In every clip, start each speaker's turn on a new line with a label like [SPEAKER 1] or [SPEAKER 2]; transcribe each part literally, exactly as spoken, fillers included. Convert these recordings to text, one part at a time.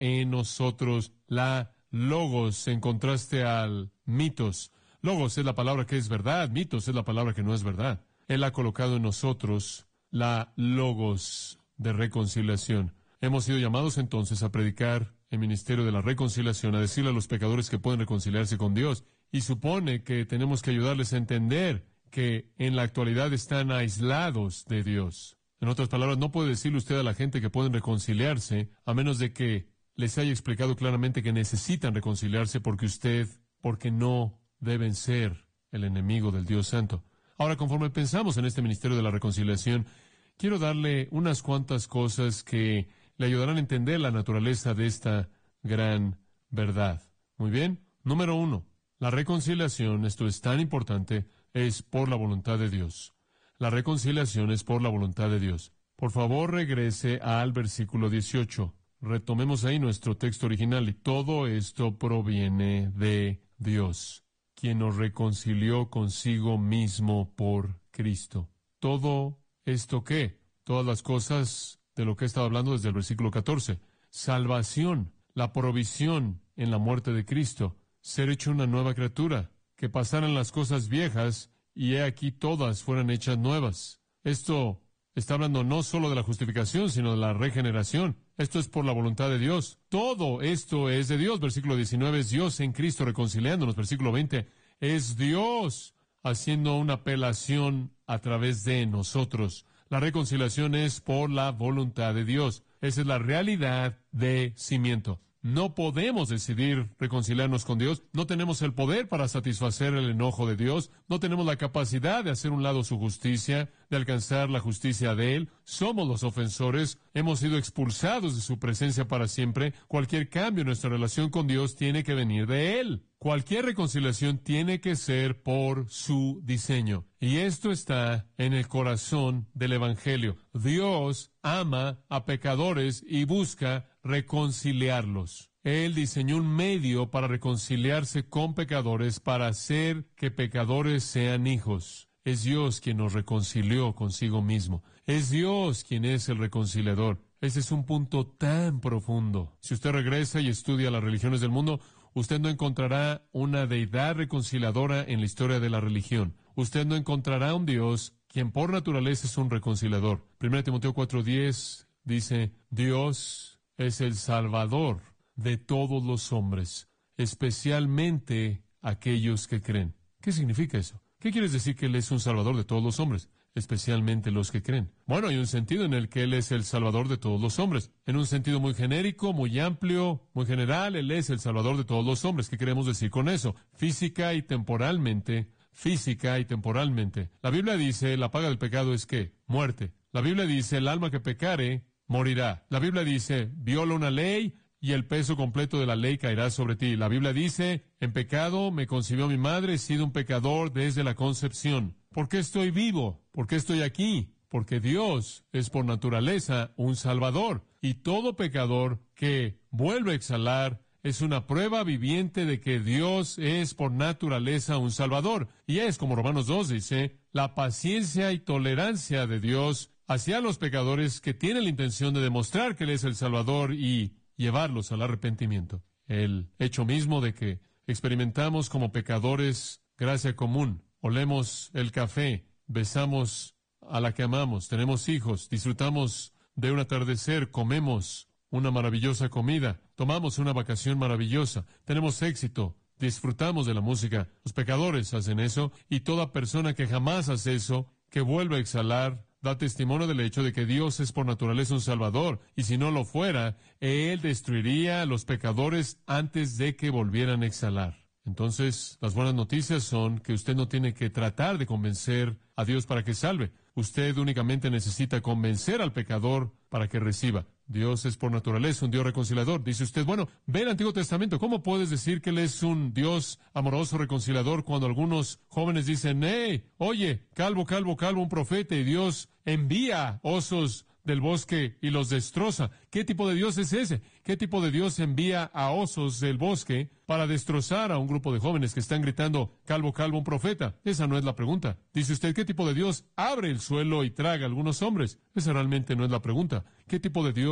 [SPEAKER 1] en nosotros la logos en contraste al mitos. Logos es la palabra que es verdad, mitos es la palabra que no es verdad. Él ha colocado en nosotros la logos de reconciliación. Hemos sido llamados entonces a predicar el ministerio de la reconciliación, a decirle a los pecadores que pueden reconciliarse con Dios. Y supone que tenemos que ayudarles a entender que en la actualidad están aislados de Dios. En otras palabras, no puede decirle usted a la gente que pueden reconciliarse a menos de que les haya explicado claramente que necesitan reconciliarse porque usted, porque no deben ser el enemigo del Dios Santo. Ahora, conforme pensamos en este ministerio de la reconciliación, quiero darle unas cuantas cosas que le ayudarán a entender la naturaleza de esta gran verdad. Muy bien. Número uno, la reconciliación, esto es tan importante, es por la voluntad de Dios. La reconciliación es por la voluntad de Dios. Por favor, regrese al versículo dieciocho. Retomemos ahí nuestro texto original. Y todo esto proviene de Dios, quien nos reconcilió consigo mismo por Cristo. ¿Todo esto qué? Todas las cosas de lo que he estado hablando desde el versículo catorce. Salvación, la provisión en la muerte de Cristo, ser hecho una nueva criatura, que pasaran las cosas viejas y he aquí todas fueran hechas nuevas. Esto está hablando no solo de la justificación, sino de la regeneración. Esto es por la voluntad de Dios. Todo esto es de Dios. Versículo diecinueve, es Dios en Cristo reconciliándonos. Versículo veinte, es Dios haciendo una apelación a través de nosotros. La reconciliación es por la voluntad de Dios. Esa es la realidad de cimiento. No podemos decidir reconciliarnos con Dios. No tenemos el poder para satisfacer el enojo de Dios. No tenemos la capacidad de hacer un lado su justicia, de alcanzar la justicia de Él. Somos los ofensores. Hemos sido expulsados de su presencia para siempre. Cualquier cambio en nuestra relación con Dios tiene que venir de Él. Cualquier reconciliación tiene que ser por su diseño. Y esto está en el corazón del Evangelio. Dios ama a pecadores y busca reconciliarlos. Él diseñó un medio para reconciliarse con pecadores, para hacer que pecadores sean hijos. Es Dios quien nos reconcilió consigo mismo. Es Dios quien es el reconciliador. Ese es un punto tan profundo. Si usted regresa y estudia las religiones del mundo, usted no encontrará una deidad reconciliadora en la historia de la religión. Usted no encontrará un Dios quien por naturaleza es un reconciliador. primera Timoteo cuatro diez dice, Dios es el Salvador de todos los hombres, especialmente aquellos que creen. ¿Qué significa eso? ¿Qué quiere decir que Él es un Salvador de todos los hombres? Especialmente los que creen. Bueno, hay un sentido en el que Él es el Salvador de todos los hombres. En un sentido muy genérico, muy amplio, muy general, Él es el Salvador de todos los hombres. ¿Qué queremos decir con eso? Física y temporalmente, física y temporalmente. La Biblia dice, la paga del pecado es ¿qué? Muerte. La Biblia dice, el alma que pecare, morirá. La Biblia dice, viola una ley y el peso completo de la ley caerá sobre ti. La Biblia dice, en pecado me concibió mi madre, he sido un pecador desde la concepción. ¿Por qué estoy vivo? ¿Por qué estoy aquí? Porque Dios es por naturaleza un Salvador. Y todo pecador que vuelve a exhalar es una prueba viviente de que Dios es por naturaleza un Salvador. Y es, como Romanos dos dice, la paciencia y tolerancia de Dios hacia los pecadores que tienen la intención de demostrar que Él es el Salvador y llevarlos al arrepentimiento. El hecho mismo de que experimentamos como pecadores gracia común, olemos el café, besamos a la que amamos, tenemos hijos, disfrutamos de un atardecer, comemos una maravillosa comida, tomamos una vacación maravillosa, tenemos éxito, disfrutamos de la música. Los pecadores hacen eso, y toda persona que jamás hace eso, que vuelve a exhalar, da testimonio del hecho de que Dios es por naturaleza un Salvador, y si no lo fuera, Él destruiría a los pecadores antes de que volvieran a exhalar. Entonces, las buenas noticias son que usted no tiene que tratar de convencer a Dios para que salve. Usted únicamente necesita convencer al pecador para que reciba. Dios es por naturaleza un Dios reconciliador. Dice usted, bueno, ve el Antiguo Testamento. ¿Cómo puedes decir que Él es un Dios amoroso, reconciliador, cuando algunos jóvenes dicen, ¡eh! Oye, calvo, calvo, calvo, un profeta, y Dios envía osos del bosque y los destroza? ¿Qué tipo de Dios es ese? ¿Qué tipo de Dios envía a osos del bosque para destrozar a un grupo de jóvenes que están gritando, calvo, calvo, un profeta? Esa no es la pregunta. Dice usted, ¿qué tipo de Dios abre el suelo y traga a algunos hombres? Esa realmente no es la pregunta. ¿Qué tipo de Dios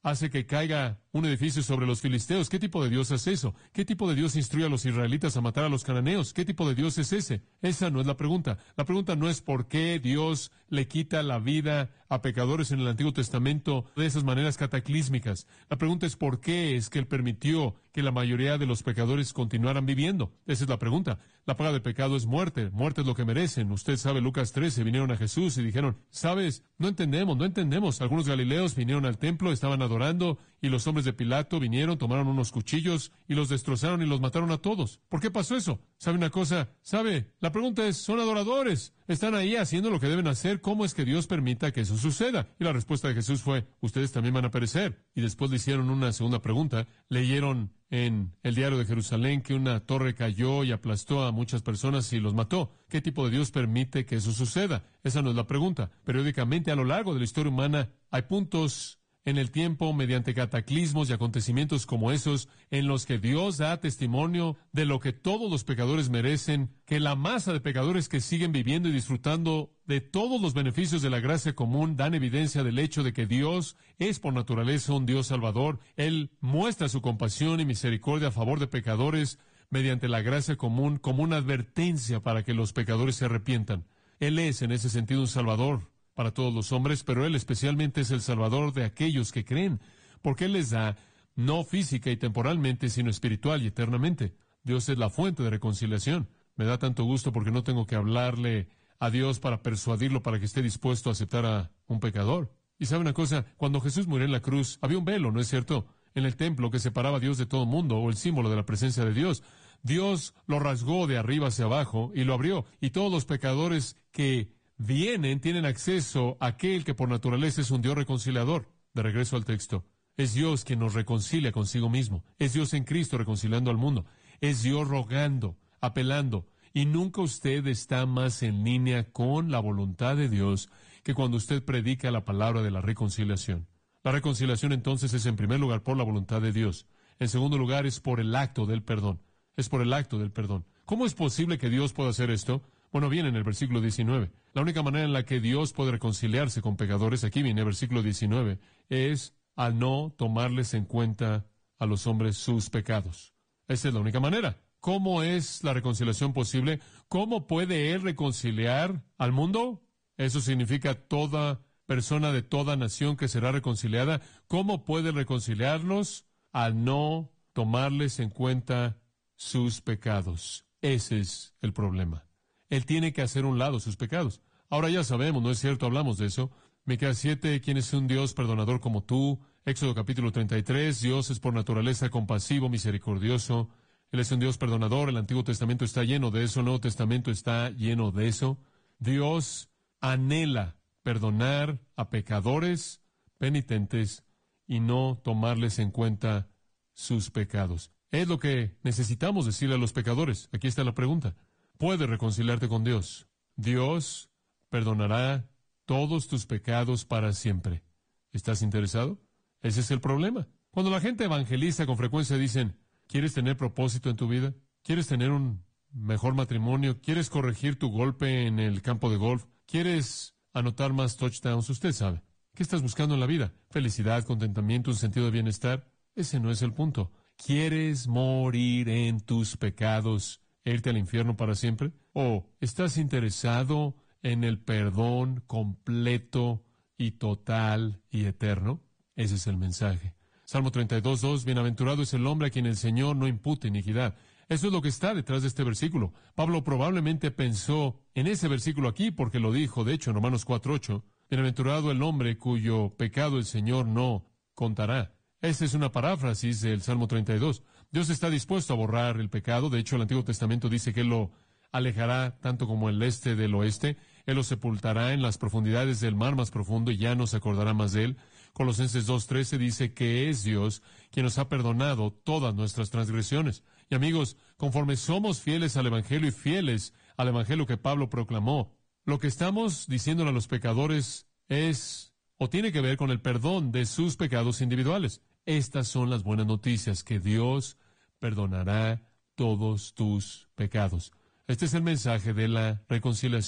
[SPEAKER 1] hace que caiga un edificio sobre los filisteos. ¿Qué tipo de Dios hace eso? ¿Qué tipo de Dios instruye a los israelitas a matar a los cananeos? ¿Qué tipo de Dios es ese? Esa no es la pregunta. La pregunta no es por qué Dios le quita la vida a pecadores en el Antiguo Testamento de esas maneras cataclísmicas. La pregunta es por qué es que Él permitió que la mayoría de los pecadores continuaran viviendo. Esa es la pregunta. La paga del pecado es muerte. Muerte es lo que merecen. Usted sabe, Lucas trece, vinieron a Jesús y dijeron, ¿sabes? No entendemos, no entendemos. Algunos galileos vinieron al templo, estaban adorando, y los hombres de Pilato vinieron, tomaron unos cuchillos y los destrozaron y los mataron a todos. ¿Por qué pasó eso? ¿Sabe una cosa? ¿Sabe? La pregunta es, son adoradores. Están ahí haciendo lo que deben hacer. ¿Cómo es que Dios permita que eso suceda? Y la respuesta de Jesús fue, ustedes también van a perecer. Y después le hicieron una segunda pregunta. Leyeron en el diario de Jerusalén que una torre cayó y aplastó a muchas personas y los mató. ¿Qué tipo de Dios permite que eso suceda? Esa no es la pregunta. Periódicamente a lo largo de la historia humana hay puntos en el tiempo, mediante cataclismos y acontecimientos como esos, en los que Dios da testimonio de lo que todos los pecadores merecen, que la masa de pecadores que siguen viviendo y disfrutando de todos los beneficios de la gracia común dan evidencia del hecho de que Dios es por naturaleza un Dios salvador. Él muestra su compasión y misericordia a favor de pecadores mediante la gracia común como una advertencia para que los pecadores se arrepientan. Él es, en ese sentido, un salvador para todos los hombres, pero Él especialmente es el Salvador de aquellos que creen, porque Él les da no física y temporalmente, sino espiritual y eternamente. Dios es la fuente de reconciliación. Me da tanto gusto porque no tengo que hablarle a Dios para persuadirlo para que esté dispuesto a aceptar a un pecador. Y sabe una cosa, cuando Jesús murió en la cruz, había un velo, ¿no es cierto?, en el templo que separaba a Dios de todo mundo, o el símbolo de la presencia de Dios. Dios lo rasgó de arriba hacia abajo y lo abrió, y todos los pecadores que vienen, tienen acceso a aquel que por naturaleza es un Dios reconciliador. De regreso al texto. Es Dios quien nos reconcilia consigo mismo. Es Dios en Cristo reconciliando al mundo. Es Dios rogando, apelando. Y nunca usted está más en línea con la voluntad de Dios que cuando usted predica la palabra de la reconciliación. La reconciliación entonces es en primer lugar por la voluntad de Dios. En segundo lugar es por el acto del perdón. Es por el acto del perdón. ¿Cómo es posible que Dios pueda hacer esto? Bueno, viene en el versículo diecinueve. La única manera en la que Dios puede reconciliarse con pecadores, aquí viene el versículo diecinueve, es al no tomarles en cuenta a los hombres sus pecados. Esa es la única manera. ¿Cómo es la reconciliación posible? ¿Cómo puede Él reconciliar al mundo? Eso significa toda persona de toda nación que será reconciliada. ¿Cómo puede reconciliarlos? Al no tomarles en cuenta sus pecados. Ese es el problema. Él tiene que hacer a un lado sus pecados. Ahora ya sabemos, ¿no es cierto? Hablamos de eso. Miqueas siete, ¿quién es un Dios perdonador como tú? Éxodo capítulo treinta y tres, Dios es por naturaleza compasivo, misericordioso. Él es un Dios perdonador. El Antiguo Testamento está lleno de eso. El Nuevo Testamento está lleno de eso. Dios anhela perdonar a pecadores penitentes y no tomarles en cuenta sus pecados. Es lo que necesitamos decirle a los pecadores. Aquí está la pregunta. Puedes reconciliarte con Dios. Dios perdonará todos tus pecados para siempre. ¿Estás interesado? Ese es el problema. Cuando la gente evangeliza con frecuencia dicen, ¿quieres tener propósito en tu vida? ¿Quieres tener un mejor matrimonio? ¿Quieres corregir tu golpe en el campo de golf? ¿Quieres anotar más touchdowns? Usted sabe. ¿Qué estás buscando en la vida? ¿Felicidad, contentamiento, un sentido de bienestar? Ese no es el punto. ¿Quieres morir en tus pecados e irte al infierno para siempre? ¿O estás interesado en el perdón completo y total y eterno? Ese es el mensaje. Salmo treinta y dos, dos, bienaventurado es el hombre a quien el Señor no impute iniquidad. Eso es lo que está detrás de este versículo. Pablo probablemente pensó en ese versículo aquí porque lo dijo, de hecho, en Romanos cuatro, ocho. Bienaventurado el hombre cuyo pecado el Señor no contará. Esa es una paráfrasis del Salmo treinta y dos. Dios está dispuesto a borrar el pecado. De hecho, el Antiguo Testamento dice que Él lo alejará tanto como el este del oeste. Él lo sepultará en las profundidades del mar más profundo y ya no se acordará más de Él. Colosenses dos trece dice que es Dios quien nos ha perdonado todas nuestras transgresiones. Y amigos, conforme somos fieles al Evangelio y fieles al Evangelio que Pablo proclamó, lo que estamos diciéndole a los pecadores es, o tiene que ver con el perdón de sus pecados individuales. Estas son las buenas noticias, que Dios perdonará todos tus pecados. Este es el mensaje de la reconciliación.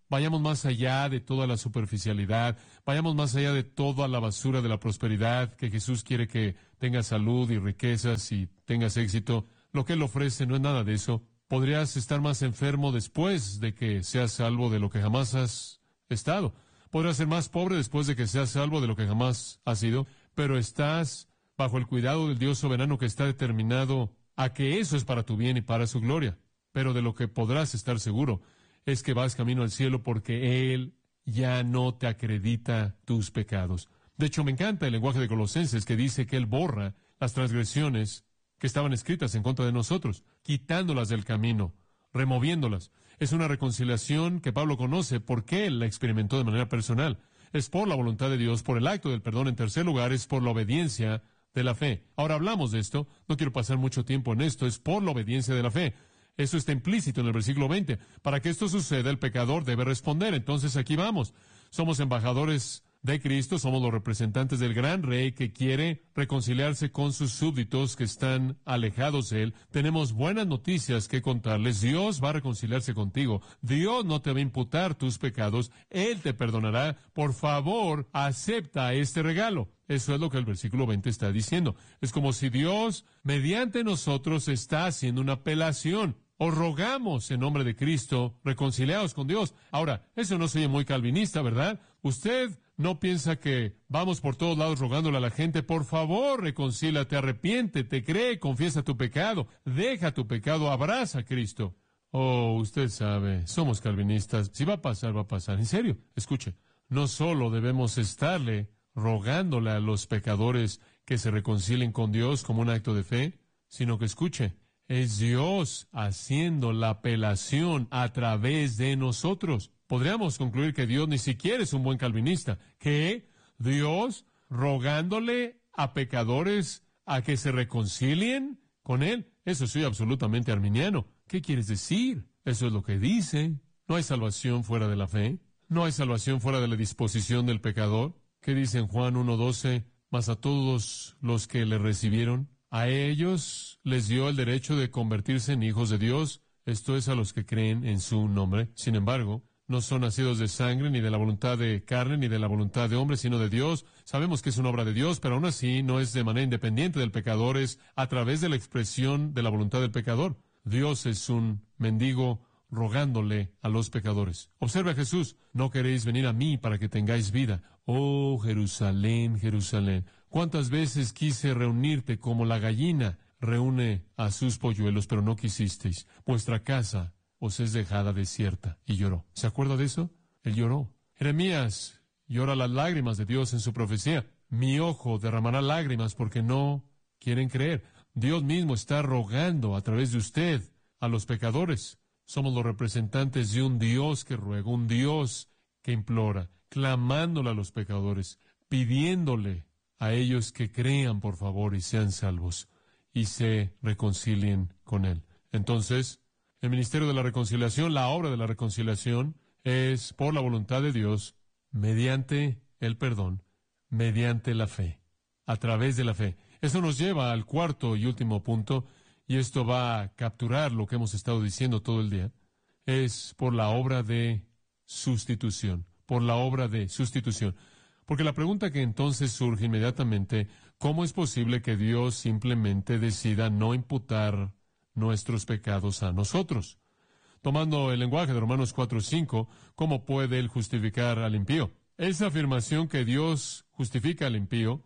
[SPEAKER 1] Vayamos más allá de toda la superficialidad, vayamos más allá de toda la basura de la prosperidad, que Jesús quiere que tengas salud y riquezas y tengas éxito. Lo que Él ofrece no es nada de eso. Podrías estar más enfermo después de que seas salvo de lo que jamás has estado. Podrás ser más pobre después de que seas salvo de lo que jamás has sido, pero estás bajo el cuidado del Dios soberano que está determinado a que eso es para tu bien y para su gloria. Pero de lo que podrás estar seguro es que vas camino al cielo porque Él ya no te acredita tus pecados. De hecho, me encanta el lenguaje de Colosenses que dice que Él borra las transgresiones que estaban escritas en contra de nosotros, quitándolas del camino, removiéndolas. Es una reconciliación que Pablo conoce porque Él la experimentó de manera personal. Es por la voluntad de Dios, por el acto del perdón. En tercer lugar, es por la obediencia de la fe. Ahora hablamos de esto, no quiero pasar mucho tiempo en esto, es por la obediencia de la fe. Eso está implícito en el versículo veinte. Para que esto suceda, el pecador debe responder. Entonces aquí vamos. Somos embajadores de Cristo, somos los representantes del gran rey que quiere reconciliarse con sus súbditos que están alejados de Él. Tenemos buenas noticias que contarles. Dios va a reconciliarse contigo. Dios no te va a imputar tus pecados. Él te perdonará. Por favor, acepta este regalo. Eso es lo que el versículo veinte está diciendo. Es como si Dios, mediante nosotros, está haciendo una apelación. Os rogamos en nombre de Cristo, reconciliados con Dios. Ahora, eso no se oye muy calvinista, ¿verdad? Usted no piensa que vamos por todos lados rogándole a la gente, por favor, reconcílate, arrepiéntete, cree, confiesa tu pecado, deja tu pecado, abraza a Cristo. Oh, usted sabe, somos calvinistas. Si va a pasar, va a pasar. En serio, escuche, no solo debemos estarle rogándole a los pecadores que se reconcilien con Dios como un acto de fe, sino que escuche, es Dios haciendo la apelación a través de nosotros. Podríamos concluir que Dios ni siquiera es un buen calvinista, que Dios rogándole a pecadores a que se reconcilien con Él. Eso soy absolutamente arminiano. ¿Qué quieres decir? Eso es lo que dice. No hay salvación fuera de la fe. No hay salvación fuera de la disposición del pecador. ¿Qué dice en Juan uno doce? Mas a todos los que le recibieron, a ellos les dio el derecho de convertirse en hijos de Dios, esto es a los que creen en su nombre. Sin embargo, no son nacidos de sangre, ni de la voluntad de carne, ni de la voluntad de hombre, sino de Dios. Sabemos que es una obra de Dios, pero aún así no es de manera independiente del pecador, es a través de la expresión de la voluntad del pecador. Dios es un mendigo rogándole a los pecadores. Observe a Jesús, no queréis venir a mí para que tengáis vida. Oh, Jerusalén, Jerusalén, cuántas veces quise reunirte como la gallina reúne a sus polluelos, pero no quisisteis. Vuestra casa os es dejada desierta. Y lloró. ¿Se acuerda de eso? Él lloró. Jeremías llora las lágrimas de Dios en su profecía. Mi ojo derramará lágrimas porque no quieren creer. Dios mismo está rogando a través de usted a los pecadores. Somos los representantes de un Dios que ruega, un Dios que implora, clamándole a los pecadores, pidiéndole a ellos que crean, por favor, y sean salvos, y se reconcilien con Él. Entonces, el ministerio de la reconciliación, la obra de la reconciliación, es por la voluntad de Dios, mediante el perdón, mediante la fe, a través de la fe. Eso nos lleva al cuarto y último punto, y esto va a capturar lo que hemos estado diciendo todo el día, es por la obra de sustitución, por la obra de sustitución. Porque la pregunta que entonces surge inmediatamente, ¿cómo es posible que Dios simplemente decida no imputar nuestros pecados a nosotros? Tomando el lenguaje de Romanos cuatro cinco, ¿cómo puede Él justificar al impío? Esa afirmación que Dios justifica al impío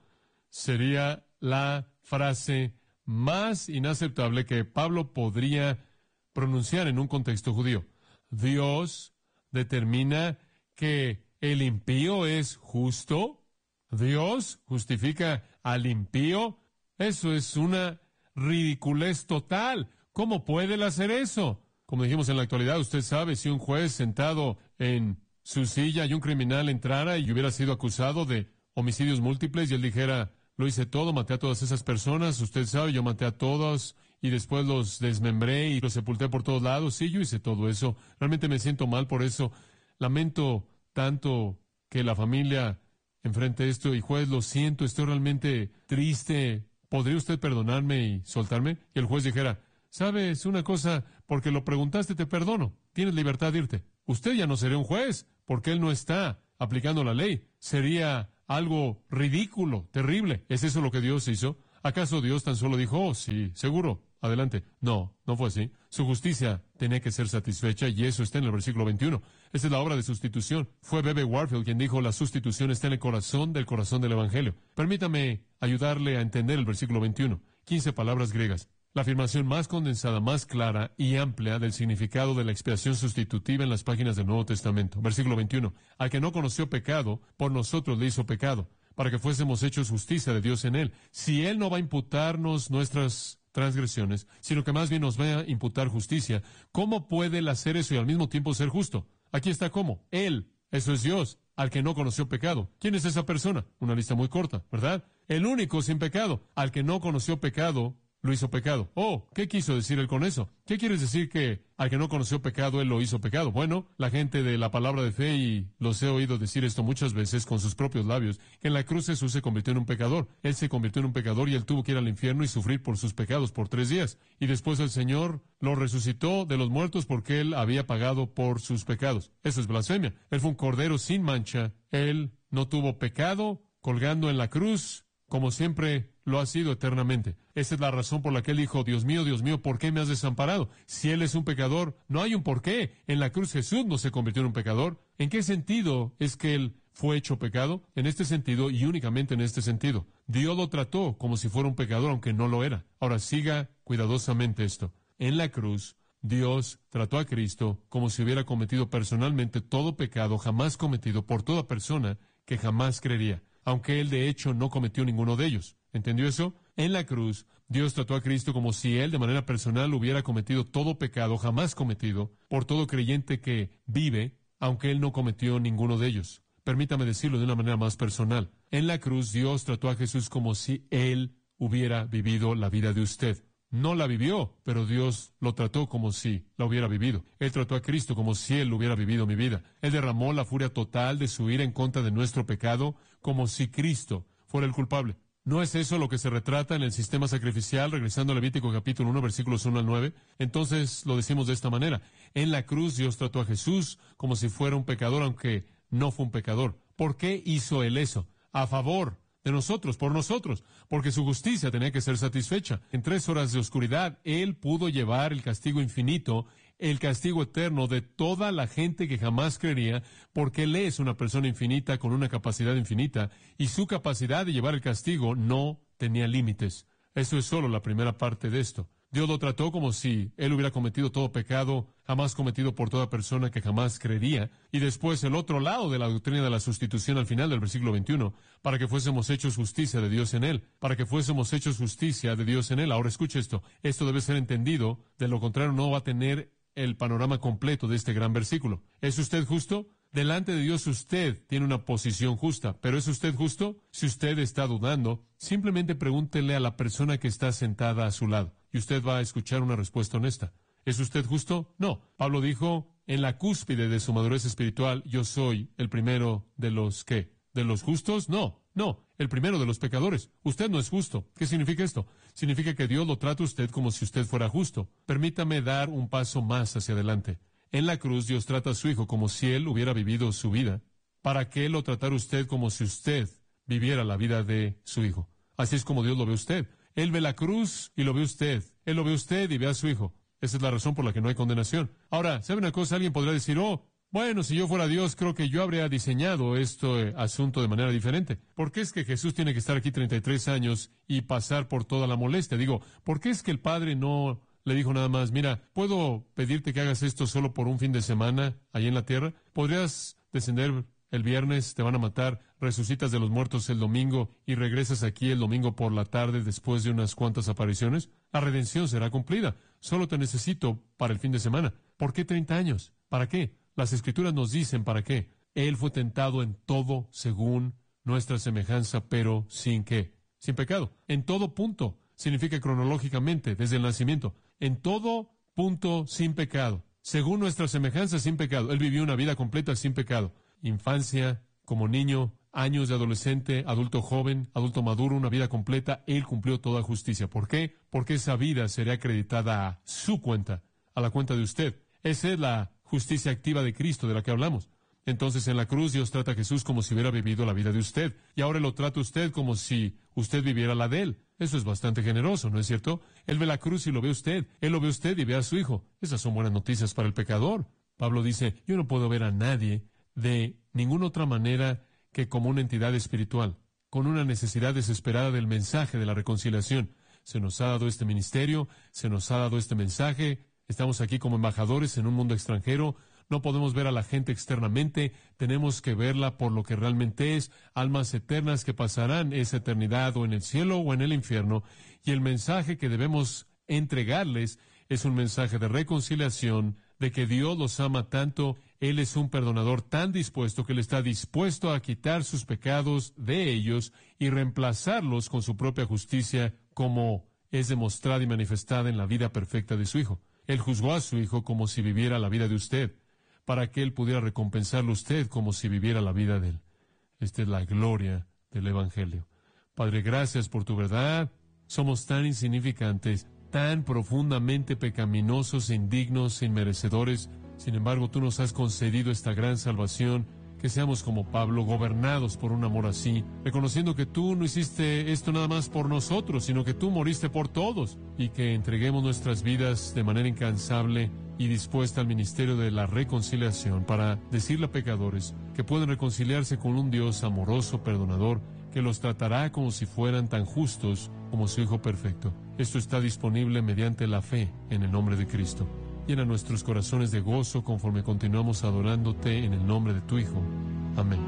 [SPEAKER 1] sería la frase más inaceptable que Pablo podría pronunciar en un contexto judío. Dios determina que el impío es justo. Dios justifica al impío. Eso es una ridiculez total. ¿Cómo puede él hacer eso? Como dijimos en la actualidad, usted sabe, si un juez sentado en su silla y un criminal entrara y hubiera sido acusado de homicidios múltiples y él dijera, lo hice todo, maté a todas esas personas, usted sabe, yo maté a todos y después los desmembré y los sepulté por todos lados. Sí, yo hice todo eso. Realmente me siento mal por eso. Lamento tanto que la familia enfrente esto y juez, lo siento, estoy realmente triste. ¿Podría usted perdonarme y soltarme? Y el juez dijera, ¿sabes una cosa? Porque lo preguntaste, te perdono. Tienes libertad de irte. usted ya no sería un juez, porque Él no está aplicando la ley. Sería algo ridículo, terrible. ¿Es eso lo que Dios hizo? ¿Acaso Dios tan solo dijo, oh, sí, seguro, adelante? No, no fue así. Su justicia tenía que ser satisfecha y eso está en el versículo veintiuno. Esa es la obra de sustitución. Fue B B Warfield quien dijo, la sustitución está en el corazón del corazón del Evangelio. Permítame ayudarle a entender el versículo veintiuno. quince palabras griegas. La afirmación más condensada, más clara y amplia del significado de la expiación sustitutiva en las páginas del Nuevo Testamento. Versículo veintiuno. Al que no conoció pecado, por nosotros le hizo pecado, para que fuésemos hechos justicia de Dios en él. Si Él no va a imputarnos nuestras transgresiones, sino que más bien nos va a imputar justicia, ¿cómo puede Él hacer eso y al mismo tiempo ser justo? Aquí está cómo. Él, eso es Dios, al que no conoció pecado. ¿Quién es esa persona? Una lista muy corta, ¿verdad? El único sin pecado, al que no conoció pecado, lo hizo pecado. Oh, ¿qué quiso decir Él con eso? ¿Qué quieres decir que al que no conoció pecado, Él lo hizo pecado? Bueno, la gente de la palabra de fe, y los he oído decir esto muchas veces con sus propios labios, que en la cruz Jesús se convirtió en un pecador. Él se convirtió en un pecador y Él tuvo que ir al infierno y sufrir por sus pecados por tres días. Y después el Señor lo resucitó de los muertos porque Él había pagado por sus pecados. Eso es blasfemia. Él fue un cordero sin mancha. Él no tuvo pecado colgando en la cruz, como siempre lo ha sido eternamente. Esa es la razón por la que Él dijo, Dios mío, Dios mío, ¿por qué me has desamparado? Si Él es un pecador, no hay un por qué. En la cruz Jesús no se convirtió en un pecador. ¿En qué sentido es que Él fue hecho pecado? En este sentido y únicamente en este sentido. Dios lo trató como si fuera un pecador, aunque no lo era. Ahora siga cuidadosamente esto. En la cruz, Dios trató a Cristo como si hubiera cometido personalmente todo pecado jamás cometido por toda persona que jamás creería, aunque Él de hecho no cometió ninguno de ellos. ¿Entendió eso? En la cruz, Dios trató a Cristo como si Él de manera personal hubiera cometido todo pecado jamás cometido por todo creyente que vive, aunque Él no cometió ninguno de ellos. Permítame decirlo de una manera más personal. En la cruz, Dios trató a Jesús como si Él hubiera vivido la vida de usted. No la vivió, pero Dios lo trató como si la hubiera vivido. Él trató a Cristo como si Él hubiera vivido mi vida. Él derramó la furia total de su ira en contra de nuestro pecado, como si Cristo fuera el culpable. ¿No es eso lo que se retrata en el sistema sacrificial, regresando a Levítico capítulo uno, versículos uno al nueve? Entonces lo decimos de esta manera. En la cruz Dios trató a Jesús como si fuera un pecador, aunque no fue un pecador. ¿Por qué hizo Él eso? A favor de nosotros, por nosotros, porque su justicia tenía que ser satisfecha. En tres horas de oscuridad, Él pudo llevar el castigo infinito, el castigo eterno de toda la gente que jamás creería, porque Él es una persona infinita con una capacidad infinita, y su capacidad de llevar el castigo no tenía límites. Eso es solo la primera parte de esto. Dios lo trató como si Él hubiera cometido todo pecado jamás cometido por toda persona que jamás creería. Y después el otro lado de la doctrina de la sustitución al final del versículo veintiuno, para que fuésemos hechos justicia de Dios en Él. Para que fuésemos hechos justicia de Dios en Él. Ahora escuche esto. Esto debe ser entendido. De lo contrario no va a tener el panorama completo de este gran versículo. ¿Es usted justo? Delante de Dios usted tiene una posición justa, pero ¿es usted justo? Si usted está dudando, simplemente pregúntele a la persona que está sentada a su lado, y usted va a escuchar una respuesta honesta. ¿Es usted justo? No. Pablo dijo, en la cúspide de su madurez espiritual, yo soy el primero de los ¿qué? ¿De los justos? No, no, el primero de los pecadores. Usted no es justo. ¿Qué significa esto? Significa que Dios lo trata a usted como si usted fuera justo. Permítame dar un paso más hacia adelante. En la cruz Dios trata a su Hijo como si Él hubiera vivido su vida, para que Él lo tratara a usted como si usted viviera la vida de su Hijo. Así es como Dios lo ve a usted. Él ve la cruz y lo ve usted. Él lo ve a usted y ve a su Hijo. Esa es la razón por la que no hay condenación. Ahora, ¿sabe una cosa? Alguien podría decir, oh, bueno, si yo fuera Dios, creo que yo habría diseñado este asunto de manera diferente. ¿Por qué es que Jesús tiene que estar aquí treinta y tres años y pasar por toda la molestia? Digo, ¿por qué es que el Padre no le dijo nada más, mira, ¿puedo pedirte que hagas esto solo por un fin de semana allí en la tierra? ¿Podrías descender el viernes, te van a matar, resucitas de los muertos el domingo y regresas aquí el domingo por la tarde después de unas cuantas apariciones? La redención será cumplida. Solo te necesito para el fin de semana. ¿Por qué treinta años? ¿Para qué? Las Escrituras nos dicen para qué. Él fue tentado en todo según nuestra semejanza, pero sin qué. Sin pecado. En todo punto. Significa cronológicamente, desde el nacimiento. En todo punto sin pecado. Según nuestra semejanza, sin pecado. Él vivió una vida completa sin pecado. Infancia, como niño, años de adolescente, adulto joven, adulto maduro, una vida completa. Él cumplió toda justicia. ¿Por qué? Porque esa vida sería acreditada a su cuenta, a la cuenta de usted. Esa es la justicia activa de Cristo de la que hablamos. Entonces, en la cruz, Dios trata a Jesús como si hubiera vivido la vida de usted, y ahora lo trata usted como si usted viviera la de Él. Eso es bastante generoso, ¿no es cierto? Él ve la cruz y lo ve usted. Él lo ve usted y ve a su Hijo. Esas son buenas noticias para el pecador. Pablo dice, yo no puedo ver a nadie de ninguna otra manera que como una entidad espiritual, con una necesidad desesperada del mensaje de la reconciliación. Se nos ha dado este ministerio, se nos ha dado este mensaje, estamos aquí como embajadores en un mundo extranjero, no podemos ver a la gente externamente, tenemos que verla por lo que realmente es, almas eternas que pasarán esa eternidad o en el cielo o en el infierno, y el mensaje que debemos entregarles es un mensaje de reconciliación, de que Dios los ama tanto, Él es un perdonador tan dispuesto que Él está dispuesto a quitar sus pecados de ellos y reemplazarlos con su propia justicia, como es demostrada y manifestada en la vida perfecta de su Hijo. Él juzgó a su Hijo como si viviera la vida de usted, para que Él pudiera recompensarlo a usted como si viviera la vida de Él. Esta es la gloria del Evangelio. Padre, gracias por tu verdad. Somos tan insignificantes, tan profundamente pecaminosos, indignos, inmerecedores. Sin embargo, tú nos has concedido esta gran salvación, que seamos como Pablo, gobernados por un amor así, reconociendo que tú no hiciste esto nada más por nosotros, sino que tú moriste por todos, y que entreguemos nuestras vidas de manera incansable y dispuesta al ministerio de la reconciliación para decirle a pecadores que pueden reconciliarse con un Dios amoroso, perdonador, que los tratará como si fueran tan justos como su Hijo perfecto. Esto está disponible mediante la fe en el nombre de Cristo. Llena nuestros corazones de gozo conforme continuamos adorándote en el nombre de tu Hijo. Amén.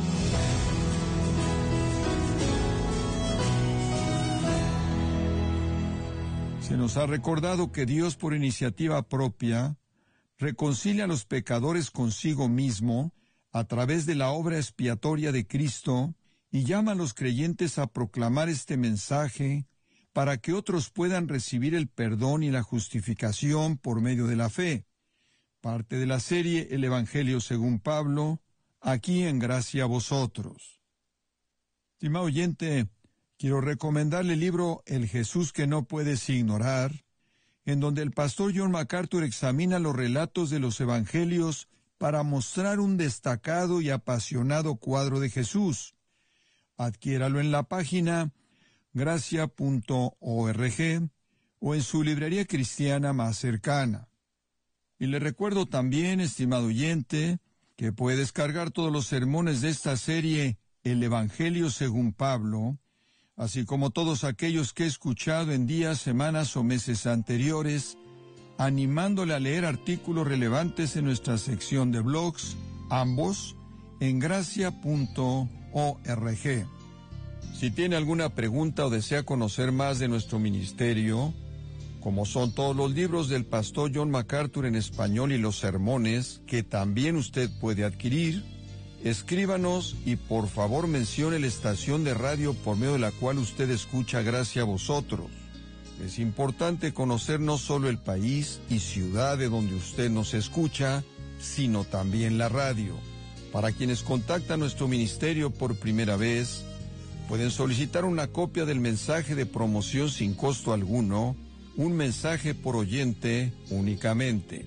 [SPEAKER 2] Se nos ha recordado que Dios, por iniciativa propia, reconcilia a los pecadores consigo mismo a través de la obra expiatoria de Cristo y llama a los creyentes a proclamar este mensaje para que otros puedan recibir el perdón y la justificación por medio de la fe. Parte de la serie El Evangelio según Pablo, aquí en Gracia a Vosotros. Estimado oyente, quiero recomendarle el libro El Jesús que no puedes ignorar, en donde el pastor John MacArthur examina los relatos de los evangelios para mostrar un destacado y apasionado cuadro de Jesús. Adquiéralo en la página gracia punto org o en su librería cristiana más cercana. Y le recuerdo también, estimado oyente, que puede descargar todos los sermones de esta serie El Evangelio según Pablo, así como todos aquellos que he escuchado en días, semanas o meses anteriores, animándole a leer artículos relevantes en nuestra sección de blogs, ambos en gracia punto org. Si tiene alguna pregunta o desea conocer más de nuestro ministerio, como son todos los libros del pastor John MacArthur en español y los sermones, que también usted puede adquirir, escríbanos y por favor mencione la estación de radio por medio de la cual usted escucha Gracia a Vosotros. Es importante conocer no solo el país y ciudad de donde usted nos escucha, sino también la radio. Para quienes contactan nuestro ministerio por primera vez, pueden solicitar una copia del mensaje de promoción sin costo alguno, un mensaje por oyente únicamente.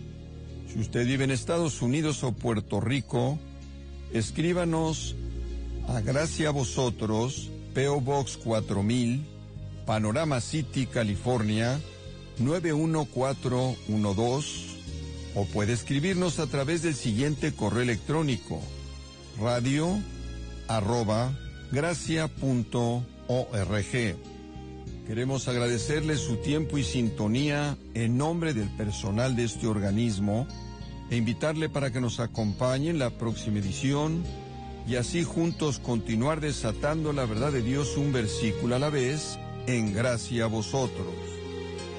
[SPEAKER 2] Si usted vive en Estados Unidos o Puerto Rico, escríbanos a Gracia a Vosotros, P O Box cuatro mil, Panorama City, California, nueve uno cuatro uno dos, o puede escribirnos a través del siguiente correo electrónico, radio arroba gracia punto org. Queremos agradecerle su tiempo y sintonía en nombre del personal de este organismo e invitarle para que nos acompañe en la próxima edición y así juntos continuar desatando la verdad de Dios un versículo a la vez en Gracia a Vosotros.